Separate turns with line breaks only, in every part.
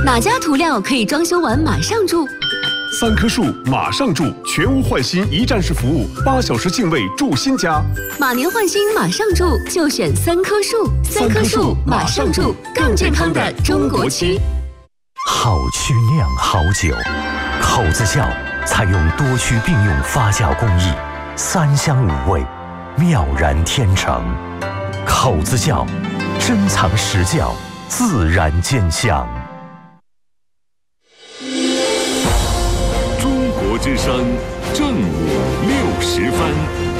哪家涂料可以装修完马上住
？3棵树马上住，全屋换新一站式服务，8小时净位住新家。
马年换新马上住，就选3棵树。3棵树马上住，更健康的中国区。
好曲酿好酒，口子窖采用多区并用发酵工艺，3香5味，妙然天成。口子窖，珍藏实窖，自然见香。
中国之声正午60分。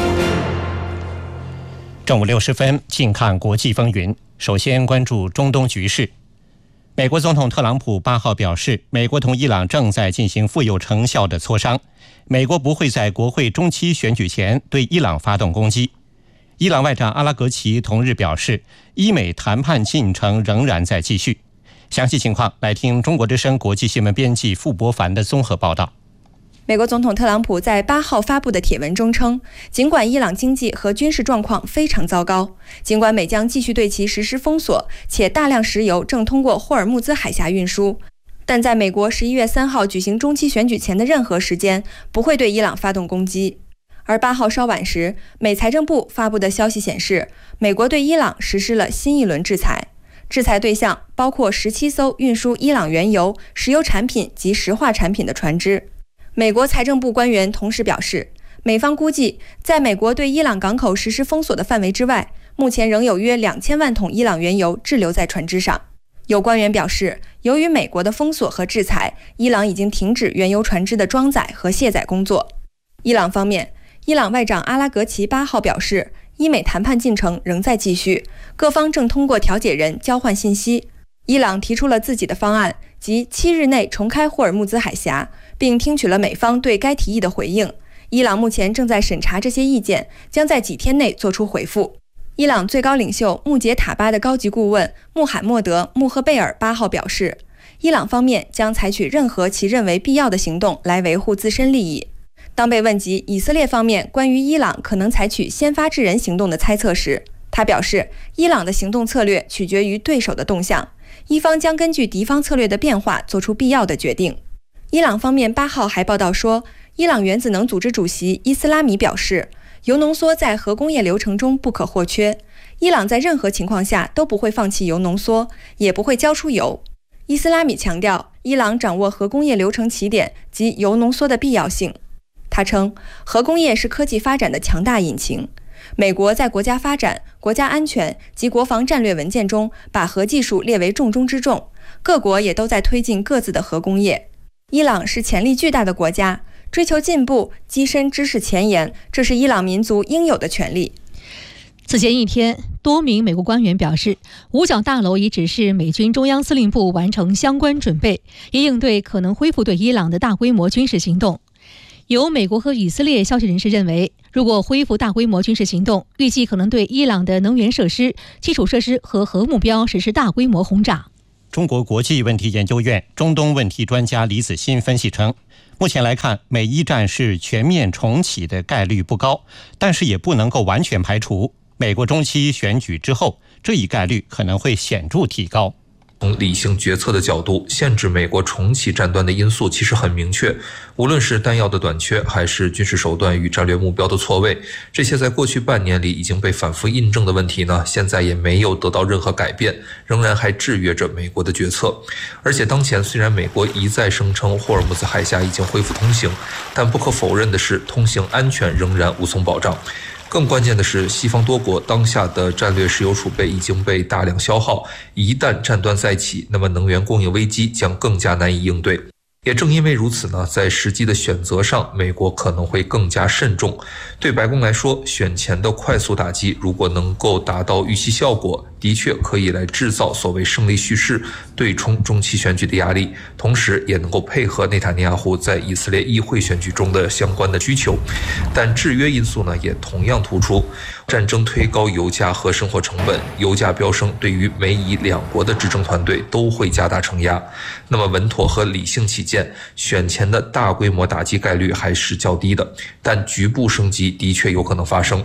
正午60分，近看国际风云。首先关注中东局势。美国总统特朗普8号表示，美国同伊朗正在进行富有成效的磋商，美国不会在国会中期选举前对伊朗发动攻击。伊朗外长阿拉格齐同日表示，伊美谈判进程仍然在继续。详细情况来听中国之声国际新闻编辑傅博凡的综合报道。
美国总统特朗普在8号发布的帖文中称，尽管伊朗经济和军事状况非常糟糕，尽管美将继续对其实施封锁，且大量石油正通过霍尔木兹海峡运输，但在美国11月3号举行中期选举前的任何时间，不会对伊朗发动攻击。而8号稍晚时，美财政部发布的消息显示，美国对伊朗实施了新一轮制裁，制裁对象包括17艘运输伊朗原油、石油产品及石化产品的船只。美国财政部官员同时表示，美方估计，在美国对伊朗港口实施封锁的范围之外，目前仍有约2000万桶伊朗原油滞留在船只上。有官员表示，由于美国的封锁和制裁，伊朗已经停止原油船只的装载和卸载工作。伊朗方面，伊朗外长阿拉格齐8号表示，伊美谈判进程仍在继续，各方正通过调解人交换信息。伊朗提出了自己的方案，即7日内重开霍尔木兹海峡，并听取了美方对该提议的回应。伊朗目前正在审查这些意见，将在几天内做出回复。伊朗最高领袖穆杰塔巴的高级顾问穆罕默德·穆赫贝尔8号表示，伊朗方面将采取任何其认为必要的行动来维护自身利益。当被问及以色列方面关于伊朗可能采取先发制人行动的猜测时，他表示，伊朗的行动策略取决于对手的动向，伊方将根据敌方策略的变化做出必要的决定。伊朗方面8号还报道说，伊朗原子能组织主席伊斯拉米表示，铀浓缩在核工业流程中不可或缺，伊朗在任何情况下都不会放弃铀浓缩，也不会交出铀。伊斯拉米强调，伊朗掌握核工业流程起点及铀浓缩的必要性。他称，核工业是科技发展的强大引擎。美国在国家发展、国家安全及国防战略文件中把核技术列为重中之重，各国也都在推进各自的核工业。伊朗是潜力巨大的国家，追求进步、跻身知识前沿，这是伊朗民族应有的权利。
此前一天，多名美国官员表示，五角大楼已指示美军中央司令部完成相关准备，以应对可能恢复对伊朗的大规模军事行动。有美国和以色列消息人士认为，如果恢复大规模军事行动，预计可能对伊朗的能源设施、基础设施和核目标实施大规模轰炸。
中国国际问题研究院中东问题专家李子欣分析称，目前来看，美伊战事全面重启的概率不高，但是也不能够完全排除，美国中期选举之后，这一概率可能会显著提高。
从理性决策的角度，限制美国重启战端的因素其实很明确，无论是弹药的短缺，还是军事手段与战略目标的错位，这些在过去半年里已经被反复印证的问题呢，现在也没有得到任何改变，仍然还制约着美国的决策。而且当前虽然美国一再声称霍尔木兹海峡已经恢复通行，但不可否认的是，通行安全仍然无从保障。更关键的是，西方多国当下的战略石油储备已经被大量消耗，一旦战端再起，那么能源供应危机将更加难以应对。也正因为如此呢，在时机的选择上，美国可能会更加慎重。对白宫来说，选前的快速打击如果能够达到预期效果，的确可以来制造所谓胜利叙事，对冲中期选举的压力，同时也能够配合内塔尼亚胡在以色列议会选举中的相关的需求。但制约因素呢，也同样突出。战争推高油价和生活成本，油价飙升对于美以两国的执政团队都会加大承压。那么稳妥和理性起见，选前的大规模打击概率还是较低的，但局部升级的确有可能发生。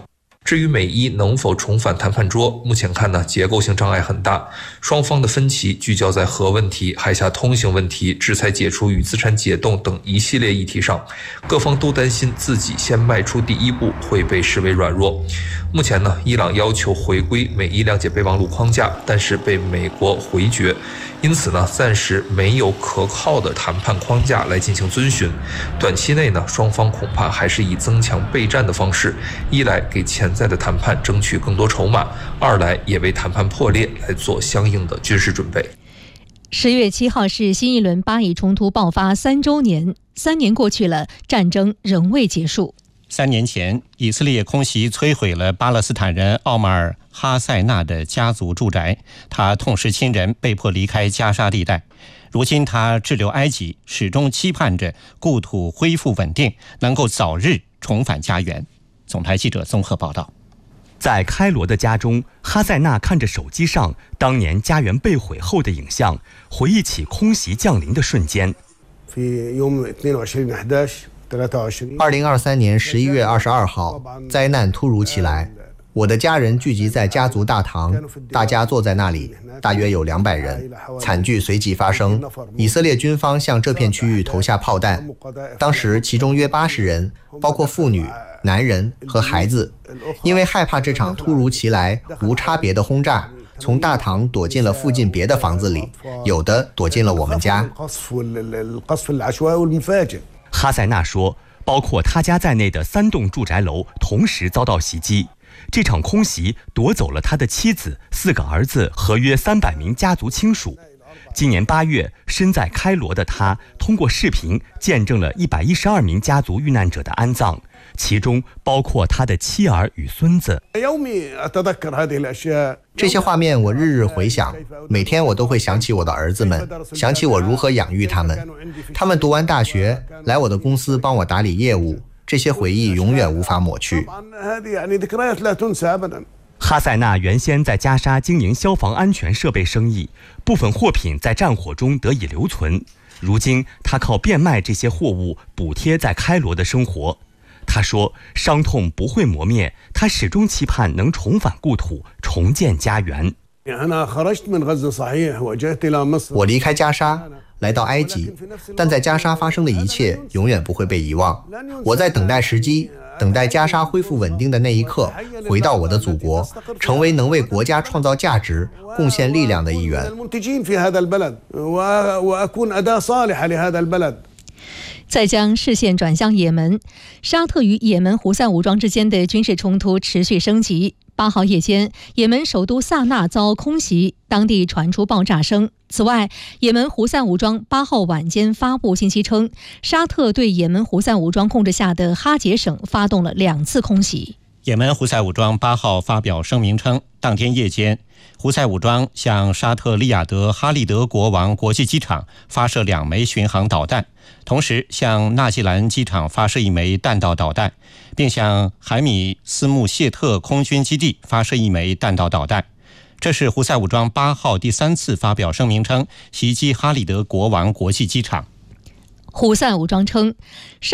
至于美伊能否重返谈判桌，目前看呢，结构性障碍很大，双方的分歧聚焦在核问题、海峡通行问题、制裁解除与资产解冻等一系列议题上，各方都担心自己先迈出第一步会被视为软弱。目前呢，伊朗要求回归美伊谅解备忘录框架，但是被美国回绝，因此呢，暂时没有可靠的谈判框架来进行遵循。短期内呢，双方恐怕还是以增强备战的方式，一来给潜在的谈判争取更多筹码，二来也为谈判破裂来做相应的军事准备。
10月7号是新一轮巴以冲突爆发3周年，3年过去了，战争仍未结束。
3年前，以色列空袭摧毁了巴勒斯坦人奥马尔·哈塞纳的家族住宅，他痛失亲人，被迫离开加沙地带。如今他滞留埃及，始终期盼着故土恢复稳定，能够早日重返家园。总台记者综合报道。
在开罗的家中，哈塞纳看着手机上当年家园被毁后的影像，回忆起空袭降临的瞬间。
2023年11月22号，灾难突如其来，我的家人聚集在家族大堂，大家坐在那里，大约有200人。惨剧随即发生，以色列军方向这片区域投下炮弹，当时其中约80人，包括妇女、男人和孩子，因为害怕这场突如其来、无差别的轰炸，从大堂躲进了附近别的房子里，有的躲进了我们家。
哈塞纳说，包括他家在内的3栋住宅楼同时遭到袭击。这场空袭夺走了他的妻子、4个儿子和约300名家族亲属。今年8月，身在开罗的他通过视频见证了112名家族遇难者的安葬，其中包括他的妻儿与孙子。
这些画面我日日回想，每天我都会想起我的儿子们，想起我如何养育他们。他们读完大学，来我的公司帮我打理业务，这些回忆永远无法抹去。
哈塞纳原先在加沙经营消防安全设备生意，部分货品在战火中得以留存。如今他靠变卖这些货物补贴在开罗的生活。他说，伤痛不会磨灭，他始终期盼能重返故土，重建家园。
我离开加沙来到埃及，但在加沙发生的一切永远不会被遗忘。我在等待时机，等待加沙恢复稳定的那一刻，回到我的祖国，成为能为国家创造价值、贡献力量的一员。
再将视线转向也门，沙特与也门胡塞武装之间的军事冲突持续升级。8号夜间，也门首都萨那遭空袭，当地传出爆炸声。此外，也门胡塞武装8号晚间发布信息称，沙特对也门胡塞武装控制下的哈杰省发动了2次空袭。
也门胡塞武装8号发表声明称，当天夜间，胡塞武装向沙特利雅得哈利德国王国际机场发射2枚巡航导弹，同时向纳季兰机场发射1枚弹道导弹，并向海米斯穆谢特空军基地发射1枚弹道导弹。这是胡塞武装8号第3次发表声明称袭击哈利德国王国际机场。
胡塞武装称，